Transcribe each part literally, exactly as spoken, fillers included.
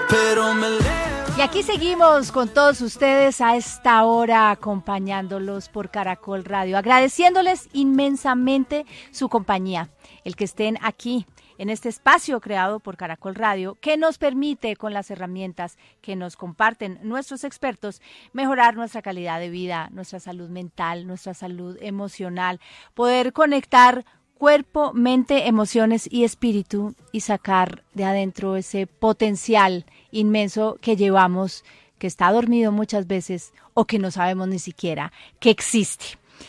pero me levanto. Y aquí seguimos con todos ustedes a esta hora, acompañándolos por Caracol Radio, agradeciéndoles inmensamente su compañía, el que estén aquí en este espacio creado por Caracol Radio, que nos permite, con las herramientas que nos comparten nuestros expertos, mejorar nuestra calidad de vida, nuestra salud mental, nuestra salud emocional, poder conectar cuerpo, mente, emociones y espíritu y sacar de adentro ese potencial inmenso que llevamos, que está dormido muchas veces o que no sabemos ni siquiera que existe.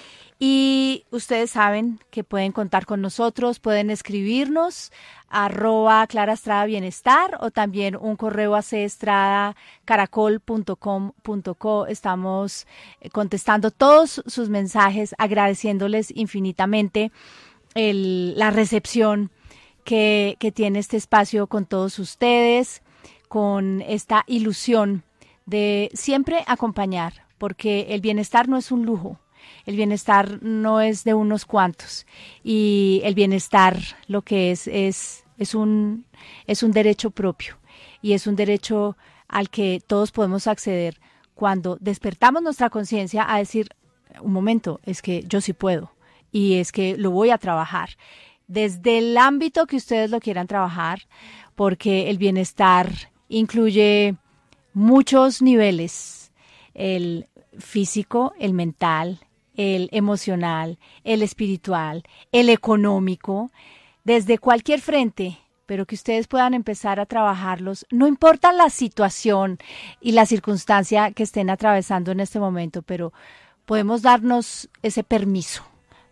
Y ustedes saben que pueden contar con nosotros, pueden escribirnos arroba Clara Estrada Bienestar o también un correo a cestrada caracol punto com punto co. Estamos contestando todos sus mensajes, agradeciéndoles infinitamente el, la recepción que, que tiene este espacio con todos ustedes, con esta ilusión de siempre acompañar, porque el bienestar no es un lujo. El bienestar no es de unos cuantos y el bienestar lo que es es es un es un derecho propio y es un derecho al que todos podemos acceder cuando despertamos nuestra conciencia a decir, un momento, es que yo sí puedo y es que lo voy a trabajar desde el ámbito que ustedes lo quieran trabajar, porque el bienestar incluye muchos niveles, el físico, el mental, el emocional, el espiritual, el económico, desde cualquier frente, pero que ustedes puedan empezar a trabajarlos, no importa la situación y la circunstancia que estén atravesando en este momento, pero podemos darnos ese permiso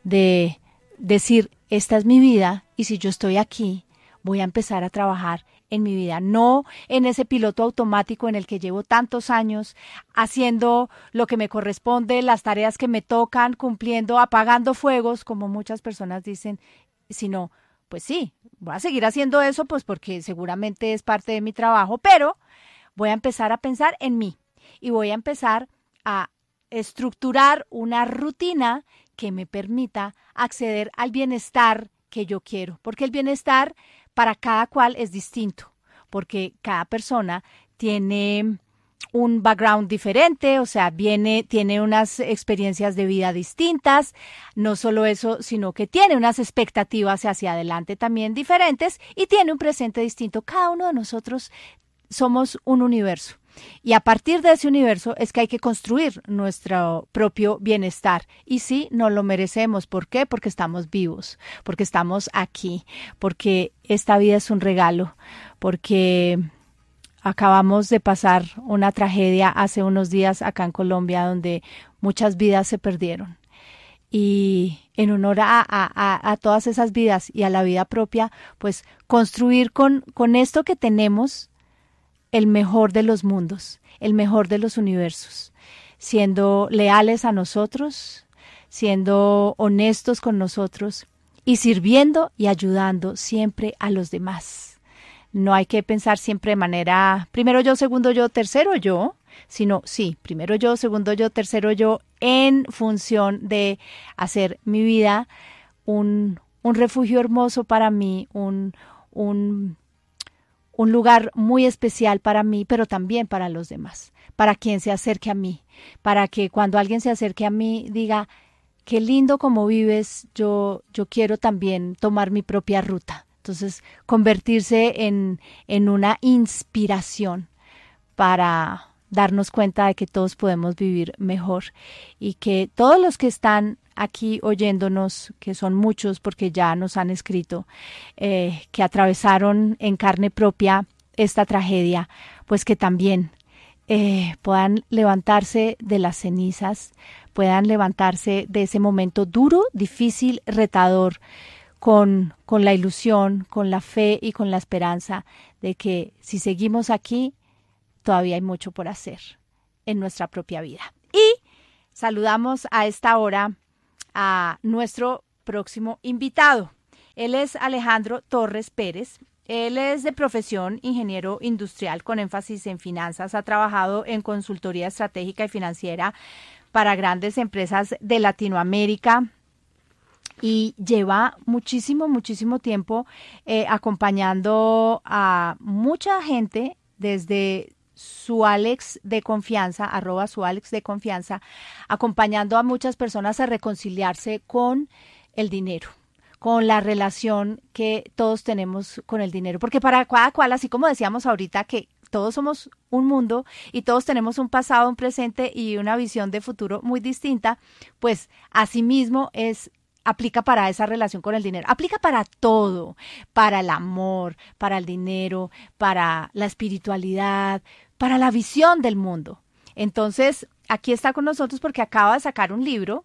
de decir, esta es mi vida y si yo estoy aquí, voy a empezar a trabajar en mi vida, no en ese piloto automático en el que llevo tantos años haciendo lo que me corresponde, las tareas que me tocan, cumpliendo, apagando fuegos, como muchas personas dicen, sino, pues sí, voy a seguir haciendo eso, pues porque seguramente es parte de mi trabajo, pero voy a empezar a pensar en mí y voy a empezar a estructurar una rutina que me permita acceder al bienestar que yo quiero, porque el bienestar para cada cual es distinto, porque cada persona tiene un background diferente, o sea, viene, tiene unas experiencias de vida distintas, no solo eso, sino que tiene unas expectativas hacia adelante también diferentes y tiene un presente distinto. Cada uno de nosotros somos un universo. Y a partir de ese universo es que hay que construir nuestro propio bienestar. Y sí, nos lo merecemos. ¿Por qué? Porque estamos vivos, porque estamos aquí, porque esta vida es un regalo, porque acabamos de pasar una tragedia hace unos días acá en Colombia donde muchas vidas se perdieron. Y en honor a, a, a, a todas esas vidas y a la vida propia, pues construir con, con esto que tenemos el mejor de los mundos, el mejor de los universos, siendo leales a nosotros, siendo honestos con nosotros y sirviendo y ayudando siempre a los demás. No hay que pensar siempre de manera primero yo, segundo yo, tercero yo, sino sí, primero yo, segundo yo, tercero yo, en función de hacer mi vida un, un refugio hermoso para mí, un, un un lugar muy especial para mí, pero también para los demás, para quien se acerque a mí, para que cuando alguien se acerque a mí diga, qué lindo como vives, yo, yo quiero también tomar mi propia ruta. Entonces, convertirse en, en una inspiración para darnos cuenta de que todos podemos vivir mejor y que todos los que están aquí oyéndonos, que son muchos porque ya nos han escrito, eh, que atravesaron en carne propia esta tragedia, pues que también eh, puedan levantarse de las cenizas, puedan levantarse de ese momento duro, difícil, retador, con, con la ilusión, con la fe y con la esperanza de que si seguimos aquí, todavía hay mucho por hacer en nuestra propia vida. Y saludamos a esta hora a nuestro próximo invitado. Él es Alejandro Torres Pérez. Él es de profesión ingeniero industrial con énfasis en finanzas. Ha trabajado en consultoría estratégica y financiera para grandes empresas de Latinoamérica y lleva muchísimo, muchísimo tiempo eh, acompañando a mucha gente desde su Alex de confianza, arroba su Alex de confianza, acompañando a muchas personas a reconciliarse con el dinero, con la relación que todos tenemos con el dinero. Porque para cada cual, así como decíamos ahorita que todos somos un mundo y todos tenemos un pasado, un presente y una visión de futuro muy distinta, pues asimismo es aplica para esa relación con el dinero, aplica para todo, para el amor, para el dinero, para la espiritualidad, para la visión del mundo. Entonces, aquí está con nosotros porque acaba de sacar un libro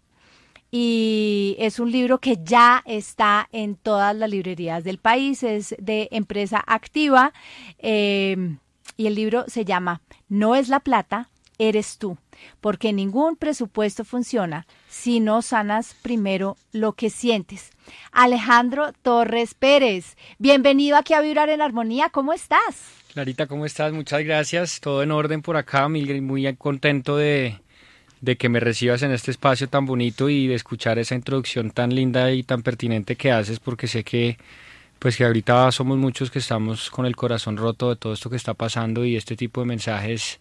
y es un libro que ya está en todas las librerías del país, es de Empresa Activa, eh, y el libro se llama No es la plata, eres tú, porque ningún presupuesto funciona si no sanas primero lo que sientes. Alejandro Torres Pérez, bienvenido aquí a Vibrar en Armonía, ¿cómo estás? Clarita, ¿cómo estás? Muchas gracias, todo en orden por acá, Miguel, muy contento de, de que me recibas en este espacio tan bonito y de escuchar esa introducción tan linda y tan pertinente que haces, porque sé que pues que ahorita somos muchos que estamos con el corazón roto de todo esto que está pasando y este tipo de mensajes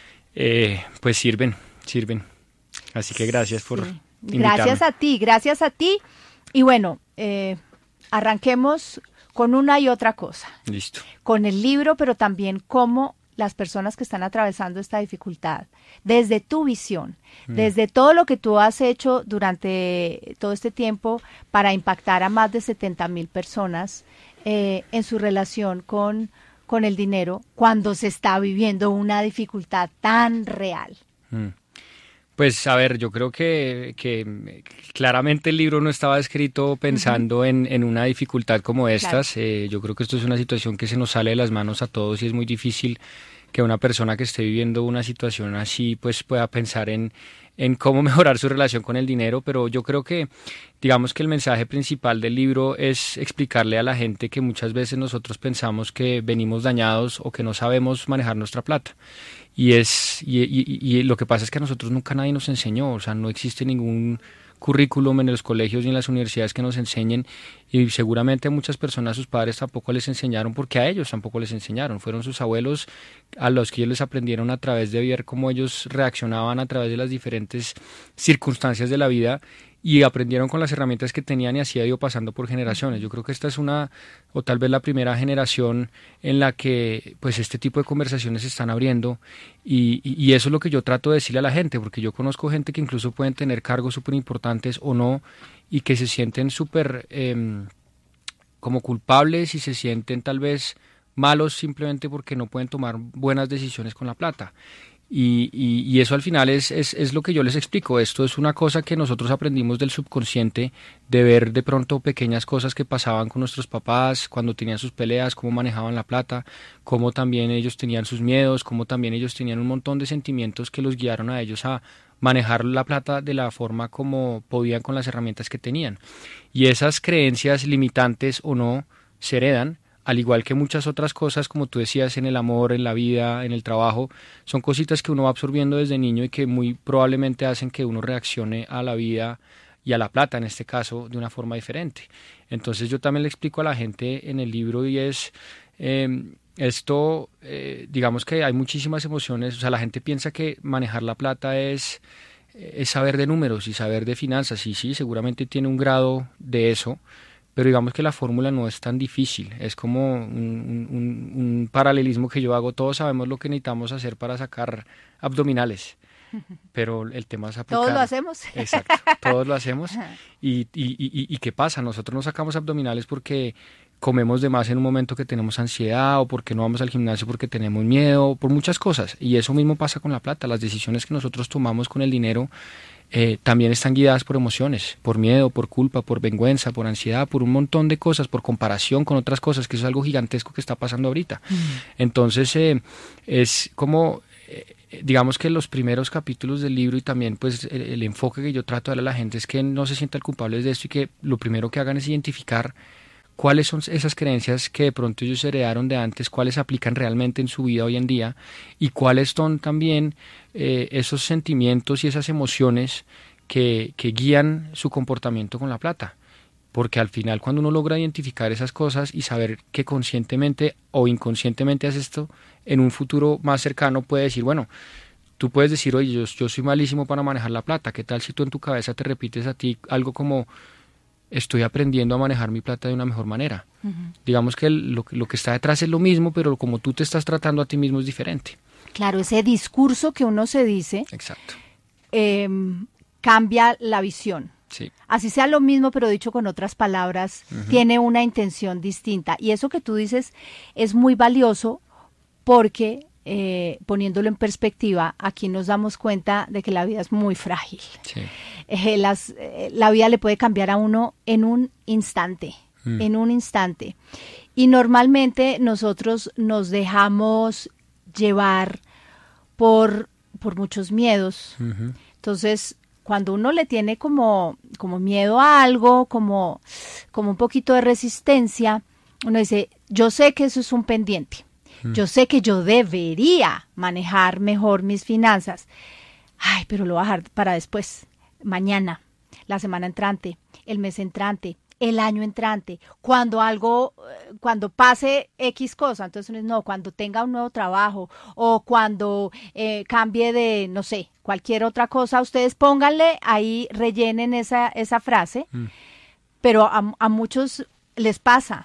eh, pues sirven, sirven. Así que gracias por sí. invitarme. Gracias a ti, gracias a ti. Y bueno, eh, arranquemos con una y otra cosa. Listo. Con el libro, pero también cómo las personas que están atravesando esta dificultad, desde tu visión, mm. desde todo lo que tú has hecho durante todo este tiempo para impactar a más de setenta mil personas eh, en su relación con, con el dinero cuando se está viviendo una dificultad tan real. Mm. Pues a ver, yo creo que, que claramente el libro no estaba escrito pensando uh-huh. en, en una dificultad como estas. Claro. Eh, yo creo que esto es una situación que se nos sale de las manos a todos y es muy difícil que una persona que esté viviendo una situación así pues pueda pensar en, en cómo mejorar su relación con el dinero, pero yo creo que digamos que el mensaje principal del libro es explicarle a la gente que muchas veces nosotros pensamos que venimos dañados o que no sabemos manejar nuestra plata. Y es y, y, y lo que pasa es que a nosotros nunca nadie nos enseñó, o sea, no existe ningún currículum en los colegios ni en las universidades que nos enseñen y seguramente a muchas personas sus padres tampoco les enseñaron porque a ellos tampoco les enseñaron, fueron sus abuelos a los que ellos les aprendieron a través de ver cómo ellos reaccionaban a través de las diferentes circunstancias de la vida y aprendieron con las herramientas que tenían y así ha ido pasando por generaciones. Yo creo que esta es una, o tal vez la primera generación en la que pues este tipo de conversaciones se están abriendo y, y, y eso es lo que yo trato de decirle a la gente, porque yo conozco gente que incluso pueden tener cargos súper importantes o no y que se sienten súper eh, como culpables y se sienten tal vez malos simplemente porque no pueden tomar buenas decisiones con la plata. Y, y, y eso al final es, es, es lo que yo les explico. Esto es una cosa que nosotros aprendimos del subconsciente, de ver de pronto pequeñas cosas que pasaban con nuestros papás cuando tenían sus peleas, cómo manejaban la plata, cómo también ellos tenían sus miedos, cómo también ellos tenían un montón de sentimientos que los guiaron a ellos a manejar la plata de la forma como podían con las herramientas que tenían. Y esas creencias limitantes o no se heredan, al igual que muchas otras cosas, como tú decías, en el amor, en la vida, en el trabajo, son cositas que uno va absorbiendo desde niño y que muy probablemente hacen que uno reaccione a la vida y a la plata, en este caso, de una forma diferente. Entonces yo también le explico a la gente en el libro y es, eh, esto, eh, digamos que hay muchísimas emociones, o sea, la gente piensa que manejar la plata es, es saber de números y saber de finanzas, y sí, seguramente tiene un grado de eso, pero digamos que la fórmula no es tan difícil, es como un, un, un paralelismo que yo hago, todos sabemos lo que necesitamos hacer para sacar abdominales, pero el tema es aplicar. Todos lo hacemos. Exacto, todos lo hacemos, y, y, y, y ¿qué pasa? Nosotros no sacamos abdominales porque comemos de más en un momento que tenemos ansiedad, o porque no vamos al gimnasio porque tenemos miedo, por muchas cosas, y eso mismo pasa con la plata, las decisiones que nosotros tomamos con el dinero Eh, también están guiadas por emociones, por miedo, por culpa, por vergüenza, por ansiedad, por un montón de cosas, por comparación con otras cosas, que eso es algo gigantesco que está pasando ahorita. Mm. Entonces, eh, es como, eh, digamos que los primeros capítulos del libro y también pues el, el enfoque que yo trato de darle a la gente es que no se sientan culpables de esto y que lo primero que hagan es identificar cuáles son esas creencias que de pronto ellos heredaron de antes, cuáles aplican realmente en su vida hoy en día y cuáles son también eh, esos sentimientos y esas emociones que, que guían su comportamiento con la plata. porque al final cuando uno logra identificar esas cosas y saber que conscientemente o inconscientemente haces esto, en un futuro más cercano puede decir, bueno, tú puedes decir, oye, yo, yo soy malísimo para manejar la plata, ¿qué tal si tú en tu cabeza te repites a ti algo como, estoy aprendiendo a manejar mi plata de una mejor manera? Uh-huh. Digamos que el, lo, lo que está detrás es lo mismo, pero como tú te estás tratando a ti mismo es diferente. Claro, ese discurso que uno se dice, exacto, eh, cambia la visión. Sí. Así sea lo mismo, pero dicho con otras palabras, uh-huh. tiene una intención distinta. Y eso que tú dices es muy valioso porque, eh, poniéndolo en perspectiva, aquí nos damos cuenta de que la vida es muy frágil. Sí. Eh, las, eh, la vida le puede cambiar a uno en un instante, mm. en un instante. Y normalmente nosotros nos dejamos llevar por, por muchos miedos. Uh-huh. Entonces, cuando uno le tiene como, como miedo a algo, como, como un poquito de resistencia, uno dice, yo sé que eso es un pendiente, mm. yo sé que yo debería manejar mejor mis finanzas, ay, pero lo voy a dejar para después, mañana, la semana entrante, el mes entrante, el año entrante, cuando algo, cuando pase X cosa, entonces no, cuando tenga un nuevo trabajo o cuando eh, cambie de, no sé, cualquier otra cosa, ustedes pónganle ahí, rellenen esa, esa frase, mm. pero a, a muchos les pasa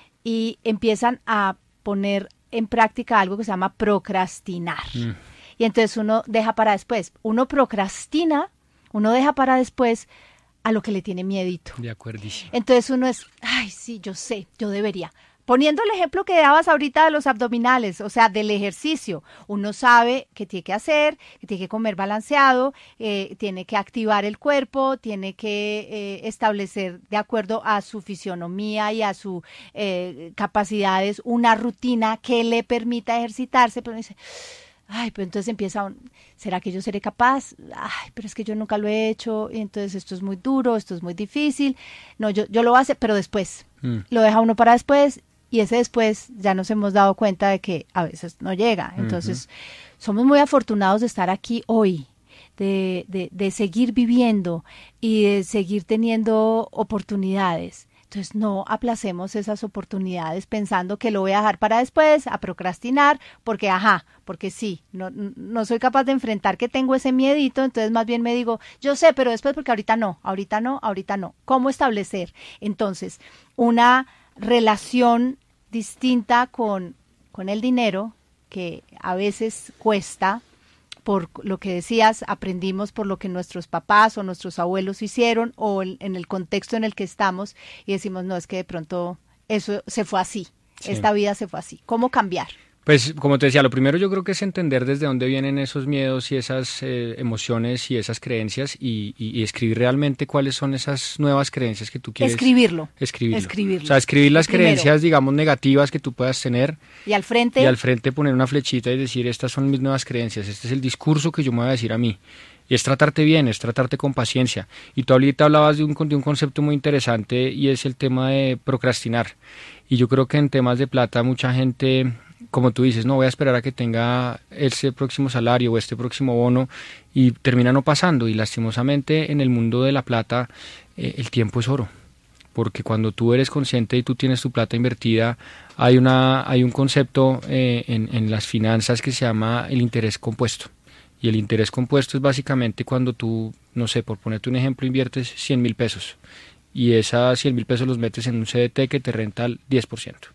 y empiezan a poner en práctica algo que se llama procrastinar. Mm. Y entonces uno deja para después, uno procrastina, uno deja para después a lo que le tiene miedito. De acuerdísimo. Entonces uno es, ay, sí, yo sé, yo debería. Poniendo el ejemplo que dabas ahorita de los abdominales, o sea, del ejercicio, uno sabe que tiene que hacer, que tiene que comer balanceado, eh, tiene que activar el cuerpo, tiene que eh, establecer de acuerdo a su fisionomía y a sus eh, capacidades una rutina que le permita ejercitarse, pero dice, ay, pero entonces empieza, un, ¿será que yo seré capaz? Ay, pero es que yo nunca lo he hecho, y entonces esto es muy duro, esto es muy difícil, no, yo, yo lo voy a hacer, pero después, mm. lo deja uno para después, y ese después ya nos hemos dado cuenta de que a veces no llega. Entonces, uh-huh. somos muy afortunados de estar aquí hoy, de, de, de seguir viviendo y de seguir teniendo oportunidades. Entonces, no aplacemos esas oportunidades pensando que lo voy a dejar para después, a procrastinar, porque, ajá, porque sí, no, no soy capaz de enfrentar que tengo ese miedito, entonces más bien me digo, yo sé, pero después porque ahorita no, ahorita no, ahorita no. ¿Cómo establecer, entonces, una relación distinta con, con el dinero, que a veces cuesta, por lo que decías, aprendimos por lo que nuestros papás o nuestros abuelos hicieron o el, en el contexto en el que estamos y decimos, no, es que de pronto eso se fue así, sí. esta vida se fue así. ¿Cómo cambiar? Pues como te decía, lo primero yo creo que es entender desde dónde vienen esos miedos y esas eh, emociones y esas creencias y, y, y escribir realmente cuáles son esas nuevas creencias que tú quieres. Escribirlo. Escribirlo. Escribirlo. O sea, escribir las Primero. creencias, digamos, negativas que tú puedas tener. Y al frente. Y al frente poner una flechita y decir, estas son mis nuevas creencias, este es el discurso que yo me voy a decir a mí. Y es tratarte bien, es tratarte con paciencia. Y tú ahorita hablabas de un, de un concepto muy interesante y es el tema de procrastinar. Y yo creo que en temas de plata mucha gente, como tú dices, no voy a esperar a que tenga ese próximo salario o este próximo bono y termina no pasando. Y lastimosamente en el mundo de la plata eh, el tiempo es oro. Porque cuando tú eres consciente y tú tienes tu plata invertida, hay, una, hay un concepto eh, en, en las finanzas que se llama el interés compuesto. Y el interés compuesto es básicamente cuando tú, no sé, por ponerte un ejemplo, inviertes cien mil pesos y esas cien mil pesos los metes en un C D T que te renta al diez por ciento.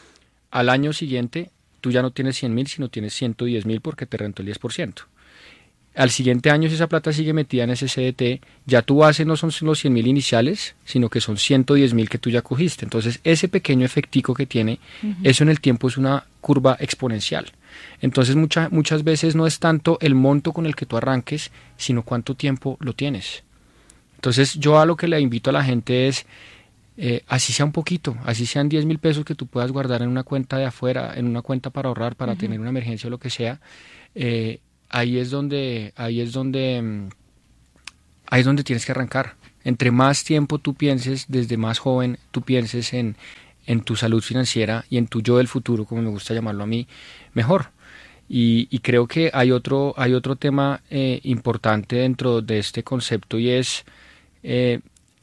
Al año siguiente tú ya no tienes cien mil, sino tienes ciento diez mil porque te rentó el diez por ciento. Al siguiente año, si esa plata sigue metida en ese C D T, ya tu base no son los cien mil iniciales, sino que son ciento diez mil que tú ya cogiste. Entonces, ese pequeño efectico que tiene, uh-huh. eso en el tiempo es una curva exponencial. Entonces, mucha, muchas veces no es tanto el monto con el que tú arranques, sino cuánto tiempo lo tienes. Entonces, yo a lo que le invito a la gente es, eh, así sea un poquito, así sean diez mil pesos que tú puedas guardar en una cuenta de afuera, en una cuenta para ahorrar, para uh-huh. tener una emergencia o lo que sea, eh, ahí es donde, ahí es donde, ahí es donde tienes que arrancar. Entre más tiempo tú pienses, desde más joven, tú pienses en, en tu salud financiera y en tu yo del futuro, como me gusta llamarlo a mí, mejor. Y, y creo que hay otro, hay otro tema eh, importante dentro de este concepto y es, eh,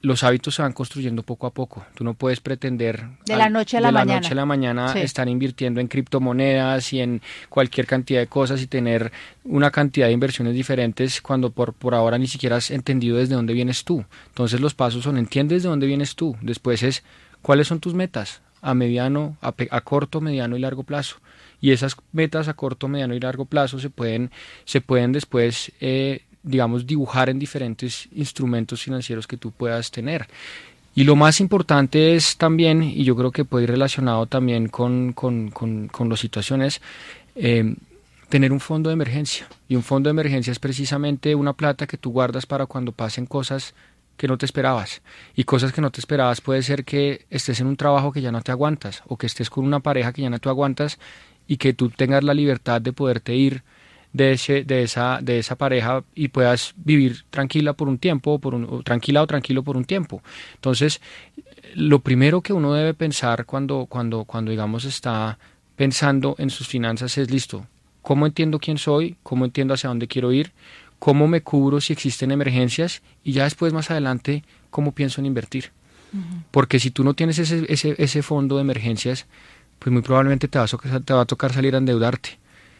los hábitos se van construyendo poco a poco. Tú no puedes pretender de la noche a la de la mañana, noche a la mañana sí. estar invirtiendo en criptomonedas y en cualquier cantidad de cosas y tener una cantidad de inversiones diferentes cuando por, por ahora ni siquiera has entendido desde dónde vienes tú. Entonces los pasos son, entiendes de dónde vienes tú. Después es, ¿cuáles son tus metas? A mediano, a, a corto, mediano y largo plazo. Y esas metas a corto, mediano y largo plazo se pueden, se pueden después eh, digamos, dibujar en diferentes instrumentos financieros que tú puedas tener. Y lo más importante es también, y yo creo que puede ir relacionado también con, con, con, con las situaciones, eh, tener un fondo de emergencia. Y un fondo de emergencia es precisamente una plata que tú guardas para cuando pasen cosas que no te esperabas. Y cosas que no te esperabas puede ser que estés en un trabajo que ya no te aguantas, o que estés con una pareja que ya no te aguantas y que tú tengas la libertad de poderte ir de ese, de esa, de esa pareja y puedas vivir tranquila por un tiempo, por un, o tranquila o tranquilo por un tiempo. Entonces, lo primero que uno debe pensar cuando, cuando, cuando digamos está pensando en sus finanzas es, listo, ¿cómo entiendo quién soy? ¿Cómo entiendo hacia dónde quiero ir? ¿Cómo me cubro si existen emergencias? Y ya después, más adelante, ¿cómo pienso en invertir? Uh-huh. Porque si tú no tienes ese, ese, ese fondo de emergencias, pues muy probablemente te va a, te va a tocar salir a endeudarte.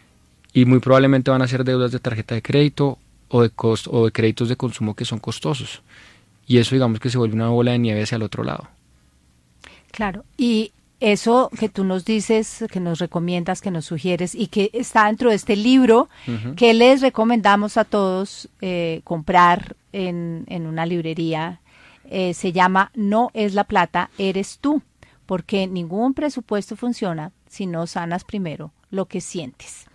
Y muy probablemente van a ser deudas de tarjeta de crédito o de, cost, o de créditos de consumo que son costosos. Y eso, digamos, que se vuelve una bola de nieve hacia el otro lado. Claro, y eso que tú nos dices, que nos recomiendas, que nos sugieres y que está dentro de este libro, uh-huh. que les recomendamos a todos eh, comprar en, en una librería, eh, se llama No es la plata, eres tú, porque ningún presupuesto funciona si no sanas primero lo que sientes.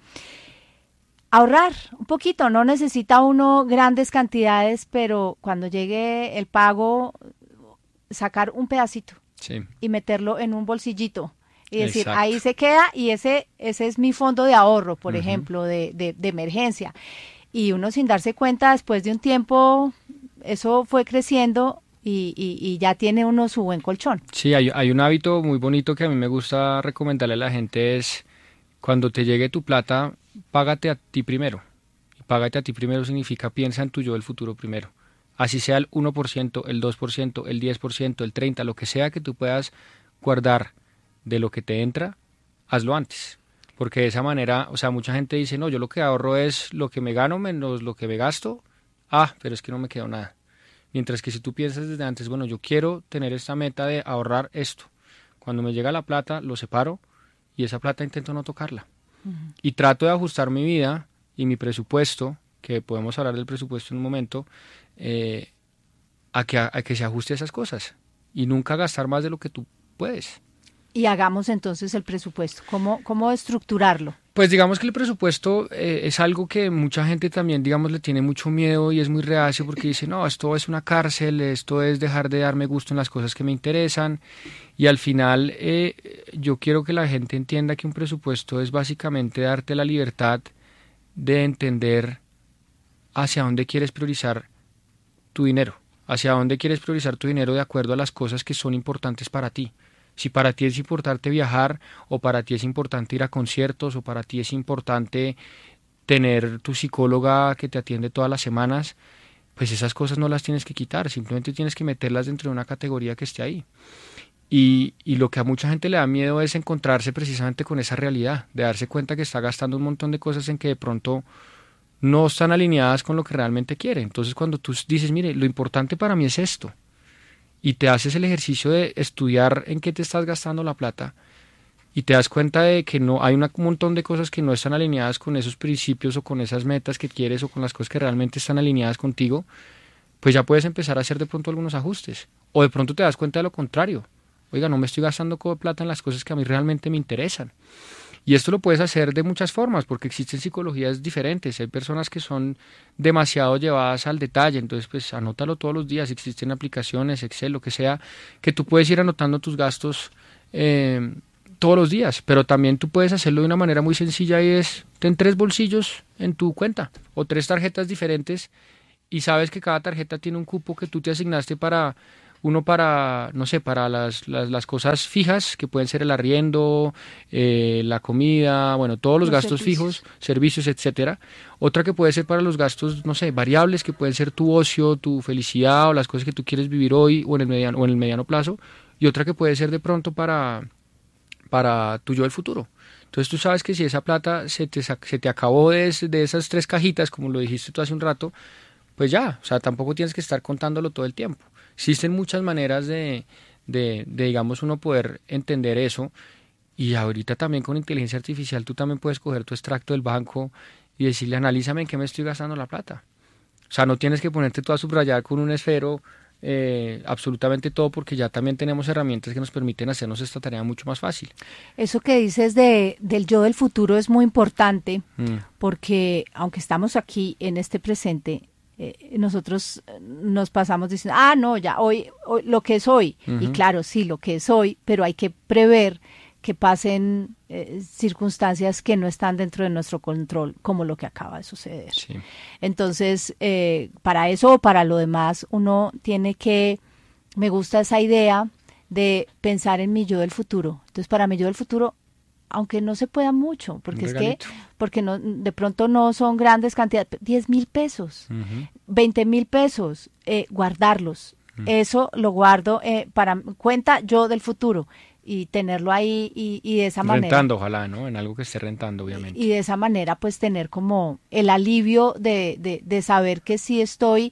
Ahorrar un poquito, no necesita uno grandes cantidades, pero cuando llegue el pago, sacar un pedacito sí. y meterlo en un bolsillito y decir, Exacto. ahí se queda y ese ese es mi fondo de ahorro, por uh-huh. ejemplo, de, de, de emergencia. Y uno sin darse cuenta, después de un tiempo, eso fue creciendo y, y, y ya tiene uno su buen colchón. Sí, hay, hay un hábito muy bonito que a mí me gusta recomendarle a la gente, es cuando te llegue tu plata, págate a ti primero. Y págate a ti primero significa piensa en tu yo del futuro primero. Así sea el uno por ciento, el dos por ciento, el diez por ciento, el treinta por ciento, lo que sea que tú puedas guardar de lo que te entra, hazlo antes. Porque de esa manera, o sea, mucha gente dice, no, yo lo que ahorro es lo que me gano menos lo que me gasto. Ah, pero es que no me quedó nada. Mientras que si tú piensas desde antes, bueno, yo quiero tener esta meta de ahorrar esto. Cuando me llega la plata, lo separo y esa plata intento no tocarla. Uh-huh. Y trato de ajustar mi vida y mi presupuesto, que podemos hablar del presupuesto en un momento, eh, a, que, a, a que se ajuste a esas cosas y nunca gastar más de lo que tú puedes. Y hagamos entonces el presupuesto. ¿Cómo, cómo estructurarlo? Pues digamos que el presupuesto eh, es algo que mucha gente también, digamos, le tiene mucho miedo y es muy reacio porque dice, no, esto es una cárcel, esto es dejar de darme gusto en las cosas que me interesan. Y al final eh, yo quiero que la gente entienda que un presupuesto es básicamente darte la libertad de entender hacia dónde quieres priorizar tu dinero, hacia dónde quieres priorizar tu dinero de acuerdo a las cosas que son importantes para ti. Si para ti es importante viajar, o para ti es importante ir a conciertos, o para ti es importante tener tu psicóloga que te atiende todas las semanas, pues esas cosas no las tienes que quitar, simplemente tienes que meterlas dentro de una categoría que esté ahí. Y, y lo que a mucha gente le da miedo es encontrarse precisamente con esa realidad, de darse cuenta que está gastando un montón de cosas en que de pronto no están alineadas con lo que realmente quiere. Entonces cuando tú dices, mire, lo importante para mí es esto, y te haces el ejercicio de estudiar en qué te estás gastando la plata y te das cuenta de que no hay un montón de cosas que no están alineadas con esos principios o con esas metas que quieres o con las cosas que realmente están alineadas contigo, pues ya puedes empezar a hacer de pronto algunos ajustes. O de pronto te das cuenta de lo contrario. Oiga, no me estoy gastando plata en las cosas que a mí realmente me interesan. Y esto lo puedes hacer de muchas formas, porque existen psicologías diferentes. Hay personas que son demasiado llevadas al detalle, entonces pues anótalo todos los días. Existen aplicaciones, Excel, lo que sea, que tú puedes ir anotando tus gastos eh, todos los días. Pero también tú puedes hacerlo de una manera muy sencilla y es, ten tres bolsillos en tu cuenta o tres tarjetas diferentes y sabes que cada tarjeta tiene un cupo que tú te asignaste para uno para, no sé, para las, las, las cosas fijas, que pueden ser el arriendo, eh, la comida, bueno, todos los, los gastos servicios. fijos, servicios, etcétera. Otra que puede ser para los gastos, no sé, variables, que pueden ser tu ocio, tu felicidad o las cosas que tú quieres vivir hoy o en el mediano, o en el mediano plazo. Y otra que puede ser de pronto para, para tu yo del futuro. Entonces tú sabes que si esa plata se te, se te acabó de, de esas tres cajitas, como lo dijiste tú hace un rato, pues ya, o sea, tampoco tienes que estar contándolo todo el tiempo. Existen muchas maneras de, de, de, digamos, uno poder entender eso, y ahorita también con inteligencia artificial tú también puedes coger tu extracto del banco y decirle, analízame en qué me estoy gastando la plata. O sea, no tienes que ponerte tú a subrayar con un esfero eh, absolutamente todo, porque ya también tenemos herramientas que nos permiten hacernos esta tarea mucho más fácil. Eso que dices de, del yo del futuro es muy importante, mm. porque aunque estamos aquí en este presente, Eh, nosotros nos pasamos diciendo, ah, no, ya, hoy, hoy lo que es hoy. Uh-huh. Y claro, sí, lo que es hoy, pero hay que prever que pasen eh, circunstancias que no están dentro de nuestro control, como lo que acaba de suceder. Sí. Entonces, eh, para eso o para lo demás, uno tiene que, me gusta esa idea de pensar en mi yo del futuro. Entonces, para mi yo del futuro, aunque no se pueda mucho, porque es que, porque no, de pronto no son grandes cantidades, diez mil pesos, uh-huh. veinte mil pesos, eh, guardarlos, uh-huh. eso lo guardo eh, para cuenta yo del futuro, y tenerlo ahí y, y de esa rentando, manera. Rentando, ojalá, ¿no? En algo que esté rentando, obviamente. Y, y de esa manera, pues, tener como el alivio de, de, de saber que sí estoy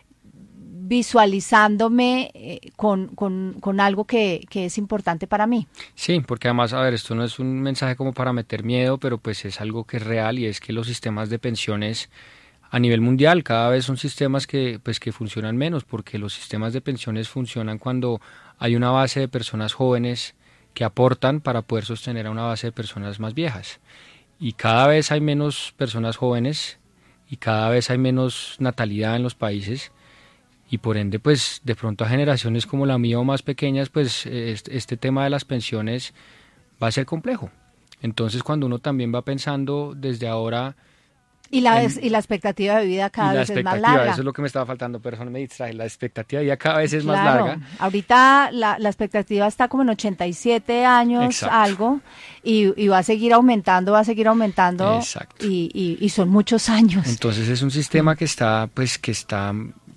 visualizándome eh, con, con, con algo que, que es importante para mí. Sí, porque además, a ver, esto no es un mensaje como para meter miedo, pero pues es algo que es real, y es que los sistemas de pensiones a nivel mundial cada vez son sistemas que, pues, que funcionan menos, porque los sistemas de pensiones funcionan cuando hay una base de personas jóvenes que aportan para poder sostener a una base de personas más viejas. Y cada vez hay menos personas jóvenes y cada vez hay menos natalidad en los países. Y por ende, pues de pronto a generaciones como la mía o más pequeñas, pues este, este tema de las pensiones va a ser complejo. Entonces, cuando uno también va pensando desde ahora... Y la, en, y la expectativa de vida cada vez es más larga. Eso es lo que me estaba faltando, pero eso no me distrae. La expectativa de vida cada vez es claro, más larga. Ahorita la, la expectativa está como en ochenta y siete años, exacto. algo, y, y va a seguir aumentando, va a seguir aumentando. Exacto. Y, y, y son muchos años. Entonces es un sistema que está, pues, que está...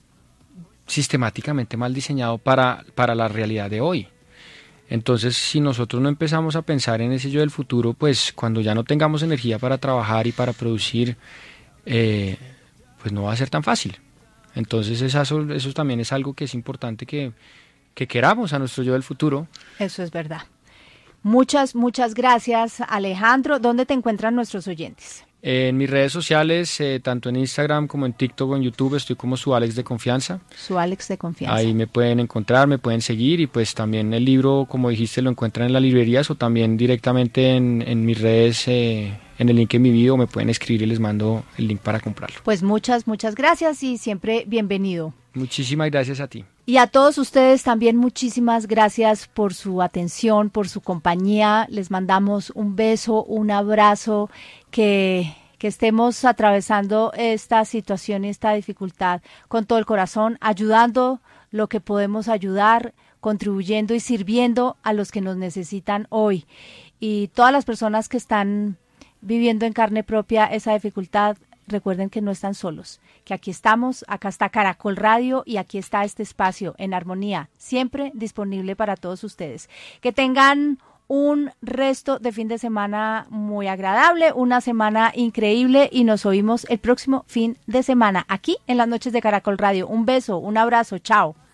sistemáticamente mal diseñado para, para la realidad de hoy. Entonces, si nosotros no empezamos a pensar en ese yo del futuro, pues cuando ya no tengamos energía para trabajar y para producir, eh, pues no va a ser tan fácil. Entonces, eso, eso también es algo que es importante que, que queramos a nuestro yo del futuro. Eso es verdad. Muchas, muchas gracias, Alejandro. ¿Dónde te encuentran nuestros oyentes? En mis redes sociales, eh, tanto en Instagram como en TikTok o en YouTube, estoy como su Alex de Confianza. Su Alex de Confianza. Ahí me pueden encontrar, me pueden seguir, y pues también el libro, como dijiste, lo encuentran en las librerías o también directamente en, en mis redes, eh, en el link en mi video, me pueden escribir y les mando el link para comprarlo. Pues muchas, muchas gracias y siempre bienvenido. Muchísimas gracias a ti. Y a todos ustedes también muchísimas gracias por su atención, por su compañía. Les mandamos un beso, un abrazo, que, que estemos atravesando esta situación y esta dificultad con todo el corazón, ayudando lo que podemos ayudar, contribuyendo y sirviendo a los que nos necesitan hoy. Y todas las personas que están viviendo en carne propia esa dificultad, recuerden que no están solos, que aquí estamos, acá está Caracol Radio y aquí está este espacio en armonía, siempre disponible para todos ustedes. Que tengan un resto de fin de semana muy agradable, una semana increíble, y nos oímos el próximo fin de semana aquí en las noches de Caracol Radio. Un beso, un abrazo, chao.